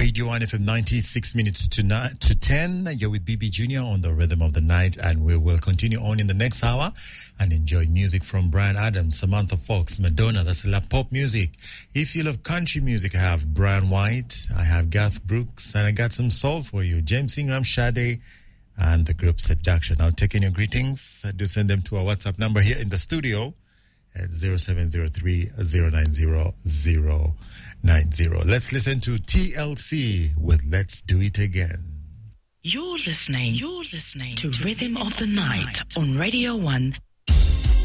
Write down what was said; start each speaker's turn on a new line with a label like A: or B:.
A: Radio 1 FM 96 minutes to 10. You're with BB Junior on the Rhythm of the Night, and we will continue on in the next hour and enjoy music from Bryan Adams, Samantha Fox, Madonna. That's a lot pop music. If you love country music, I have Brian White, I have Garth Brooks, and I got some soul for you. James Ingram, Sade, and the group Seduction. Now, taking your greetings, do send them to our WhatsApp number here in the studio at 0703-090-090. Let's listen to TLC with Let's Do It Again.
B: You're listening to Rhythm of the Night on Radio 1